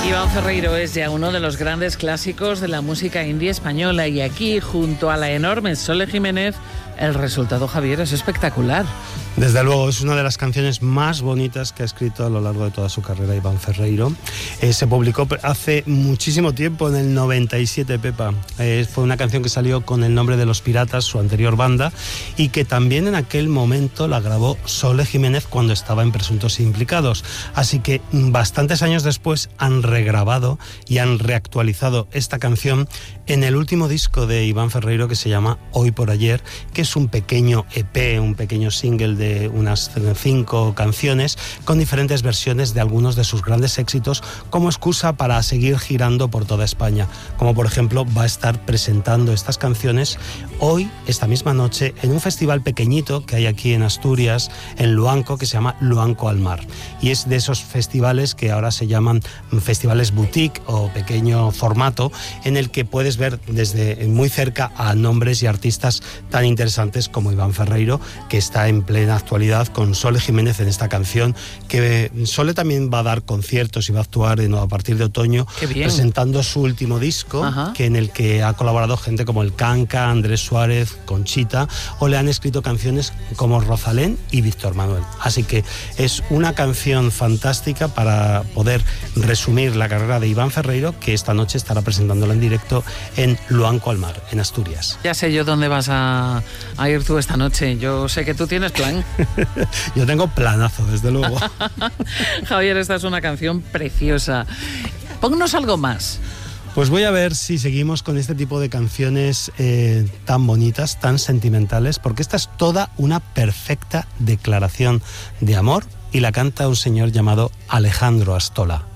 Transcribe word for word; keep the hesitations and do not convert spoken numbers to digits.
Iván Ferreiro es ya uno de los grandes clásicos de la música indie española y aquí, junto a la enorme Sole Jiménez, el resultado, Javier, es espectacular. Desde luego, es una de las canciones más bonitas que ha escrito a lo largo de toda su carrera Iván Ferreiro. Eh, se publicó hace muchísimo tiempo, en el noventa y siete, Pepa. Eh, fue una canción que salió con el nombre de Los Piratas, su anterior banda, y que también en aquel momento la grabó Sole Jiménez cuando estaba en Presuntos Implicados. Así que bastantes años después han regrabado y han reactualizado esta canción en el último disco de Iván Ferreiro, que se llama Hoy por Ayer, que es un pequeño E P, un pequeño single de de unas cinco canciones con diferentes versiones de algunos de sus grandes éxitos como excusa para seguir girando por toda España, como por ejemplo va a estar presentando estas canciones hoy, esta misma noche, en un festival pequeñito que hay aquí en Asturias, en Luanco, que se llama Luanco al Mar, y es de esos festivales que ahora se llaman festivales boutique o pequeño formato, en el que puedes ver desde muy cerca a nombres y artistas tan interesantes como Iván Ferreiro, que está en plena actualidad con Sole Jiménez en esta canción, que Sole también va a dar conciertos y va a actuar de nuevo a partir de otoño, presentando su último disco. Ajá. Que en el que ha colaborado gente como el Canca, Andrés Suárez, Conchita, o le han escrito canciones como Rosalén y Víctor Manuel. Así que es una canción fantástica para poder resumir la carrera de Iván Ferreiro, que esta noche estará presentándola en directo en Luanco al Mar, en Asturias. Ya sé yo dónde vas a, a ir tú esta noche. Yo sé que tú tienes plan. Yo tengo planazo, desde luego. Javier, esta es una canción preciosa. Pónnos algo más. Pues voy a ver si seguimos con este tipo de canciones eh, tan bonitas, tan sentimentales, porque esta es toda una perfecta declaración de amor y la canta un señor llamado Alejandro Astola.